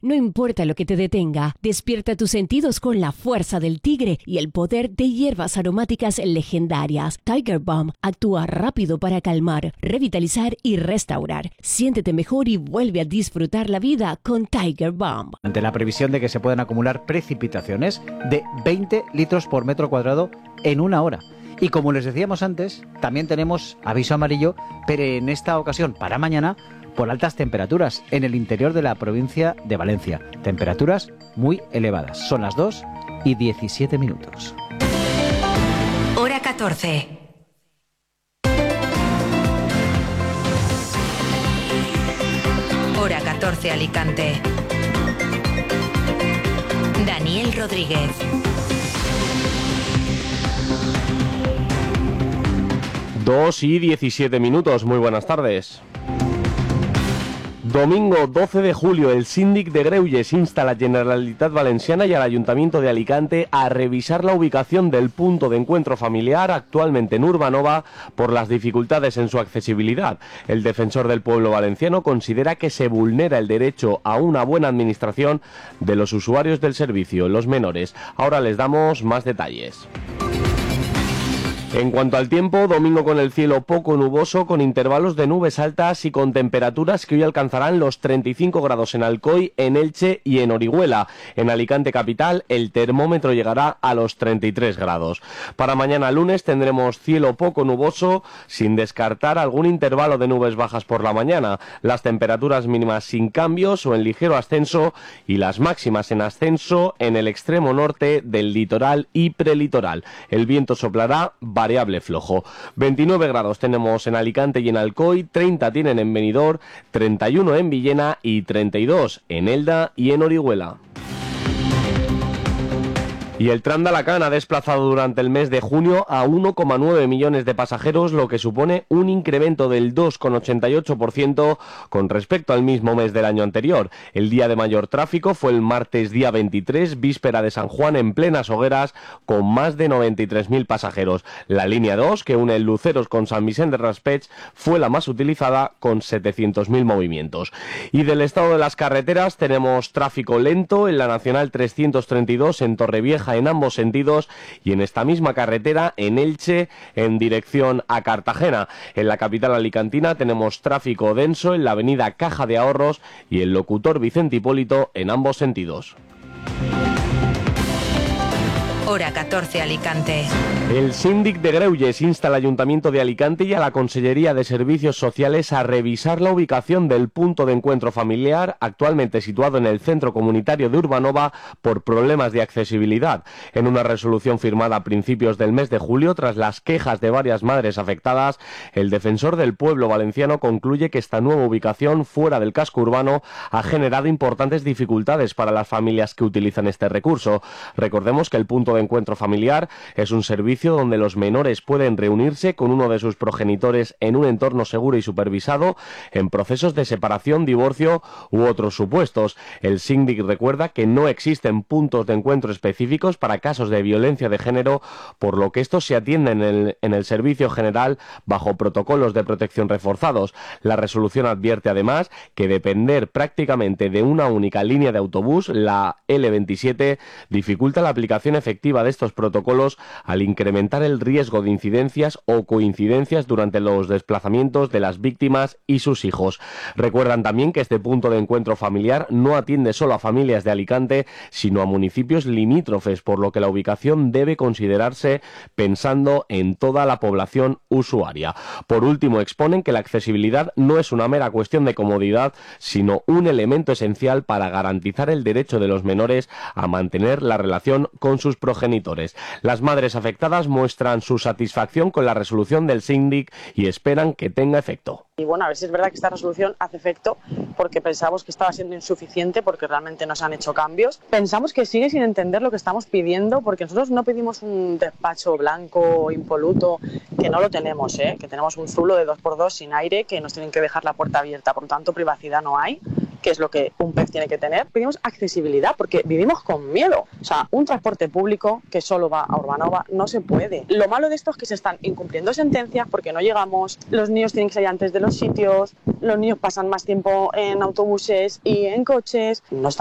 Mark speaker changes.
Speaker 1: No importa lo que te detenga, despierta tus sentidos con la fuerza del tigre y el poder de hierbas aromáticas legendarias. Tiger Balm actúa rápido para calmar, revitalizar y restaurar. Siéntete mejor y vuelve a disfrutar la vida con Tiger Balm.
Speaker 2: Ante la previsión de que se puedan acumular precipitaciones de 20 litros por metro cuadrado en una hora. Y como les decíamos antes, también tenemos aviso amarillo, pero en esta ocasión para mañana, por altas temperaturas en el interior de la provincia de Valencia. Temperaturas muy elevadas. Son las 2:17.
Speaker 3: Hora 14. Hora 14 Alicante. Daniel Rodríguez.
Speaker 4: Dos y 17 minutos. Muy buenas tardes. Domingo 12 de julio, el síndic de Greuges insta a la Generalitat Valenciana y al Ayuntamiento de Alicante a revisar la ubicación del punto de encuentro familiar actualmente en Urbanova por las dificultades en su accesibilidad. El defensor del pueblo valenciano considera que se vulnera el derecho a una buena administración de los usuarios del servicio, los menores. Ahora les damos más detalles. En cuanto al tiempo, domingo con el cielo poco nuboso, con intervalos de nubes altas y con temperaturas que hoy alcanzarán los 35 grados en Alcoy, en Elche y en Orihuela. En Alicante capital, el termómetro llegará a los 33 grados. Para mañana lunes tendremos cielo poco nuboso, sin descartar algún intervalo de nubes bajas por la mañana. Las temperaturas mínimas sin cambios o en ligero ascenso y las máximas en ascenso en el extremo norte del litoral y prelitoral. El viento soplará variable flojo. 29 grados tenemos en Alicante y en Alcoy, 30 tienen en Benidorm, 31 en Villena y 32 en Elda y en Orihuela. Y el tram de Alacant ha desplazado durante el mes de junio a 1,9 millones de pasajeros, lo que supone un incremento del 2,88% con respecto al mismo mes del año anterior. El día de mayor tráfico fue el martes día 23, víspera de San Juan, en plenas hogueras, con más de 93.000 pasajeros. La línea 2, que une el Luceros con Sant Vicent de Raspeig, fue la más utilizada, con 700.000 movimientos. Y del estado de las carreteras tenemos tráfico lento en la Nacional 332 en Torrevieja en ambos sentidos y en esta misma carretera en Elche en dirección a Cartagena. En la capital alicantina tenemos tráfico denso en la avenida Caja de Ahorros y el locutor Vicente Hipólito en ambos sentidos.
Speaker 3: Hora 14 Alicante.
Speaker 4: El síndic de Greuges insta al Ayuntamiento de Alicante y a la Consellería de Servicios Sociales a revisar la ubicación del punto de encuentro familiar actualmente situado en el centro comunitario de Urbanova por problemas de accesibilidad. En una resolución firmada a principios del mes de julio, tras las quejas de varias madres afectadas, el defensor del pueblo valenciano concluye que esta nueva ubicación fuera del casco urbano ha generado importantes dificultades para las familias que utilizan este recurso. Recordemos que el punto de encuentro familiar es un servicio donde los menores pueden reunirse con uno de sus progenitores en un entorno seguro y supervisado en procesos de separación, divorcio u otros supuestos. El síndic recuerda que no existen puntos de encuentro específicos para casos de violencia de género, por lo que estos se atienden en el servicio general bajo protocolos de protección reforzados. La resolución advierte además que depender prácticamente de una única línea de autobús, la L27, dificulta la aplicación efectiva de estos protocolos al incrementar el riesgo de incidencias o coincidencias durante los desplazamientos de las víctimas y sus hijos. Recuerdan también que este punto de encuentro familiar no atiende solo a familias de Alicante, sino a municipios limítrofes, por lo que la ubicación debe considerarse pensando en toda la población usuaria. Por último, exponen que la accesibilidad no es una mera cuestión de comodidad, sino un elemento esencial para garantizar el derecho de los menores a mantener la relación con sus progenitores. Las madres afectadas muestran su satisfacción con la resolución del síndic y esperan que tenga efecto.
Speaker 5: Y bueno, a ver si es verdad que esta resolución hace efecto, porque pensamos que estaba siendo insuficiente, porque realmente nos han hecho cambios. Pensamos que sigue sin entender lo que estamos pidiendo, porque nosotros no pedimos un despacho blanco, impoluto, que no lo tenemos, que tenemos un zulo de 2x2 sin aire, que nos tienen que dejar la puerta abierta, por lo tanto privacidad no hay, que es lo que un pez tiene que tener. Pedimos accesibilidad, porque vivimos con miedo. O sea, un transporte público que solo va a Urbanova no se puede. Lo malo de esto es que se están incumpliendo sentencias porque no llegamos, los niños tienen que salir antes de los sitios, los niños pasan más tiempo en autobuses y en coches, no